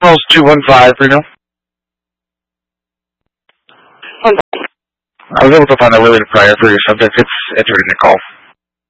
Calls 215 right now. I was able to find a related prior for your subject. It's entered in the call.